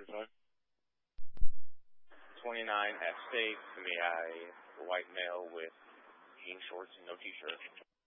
29 at stake, to me, a white male with jean shorts and no t-shirt.